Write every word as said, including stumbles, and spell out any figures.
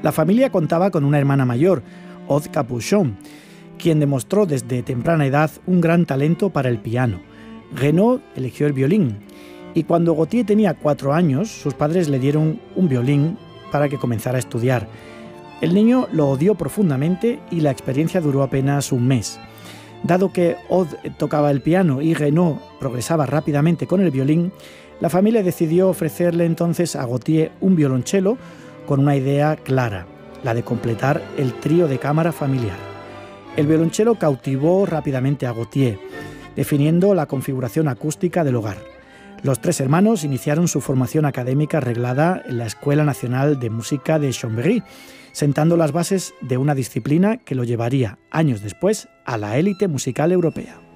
La familia contaba con una hermana mayor, Aude Capuchon, quien demostró desde temprana edad un gran talento para el piano. Renaud eligió el violín, y cuando Gautier tenía cuatro años, sus padres le dieron un violín para que comenzara a estudiar. El niño lo odió profundamente y la experiencia duró apenas un mes. Dado que Aude tocaba el piano y Renaud progresaba rápidamente con el violín, la familia decidió ofrecerle entonces a Gautier un violonchelo con una idea clara, la de completar el trío de cámara familiar. El violonchelo cautivó rápidamente a Gautier, definiendo la configuración acústica del hogar. Los tres hermanos iniciaron su formación académica reglada en la Escuela Nacional de Música de Chambéry, sentando las bases de una disciplina que lo llevaría años después a la élite musical europea.